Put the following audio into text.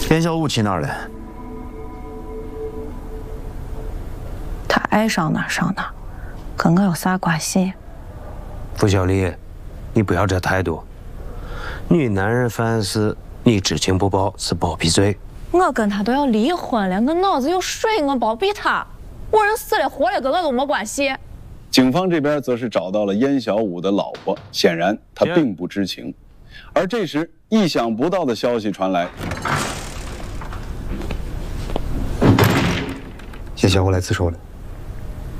严小武去哪儿了？ 他爱上哪儿上哪儿，跟我有啥关系？ 付小丽，你不要这态度。女男人犯事，你知情不报是包庇罪。 我跟他都要离婚了，我脑子有水，我包庇他。我人死了活了，跟我都没关系。 警方这边则是找到了燕小武的老婆，显然他并不知情。而这时，意想不到的消息传来： 谢谢，我来自首了。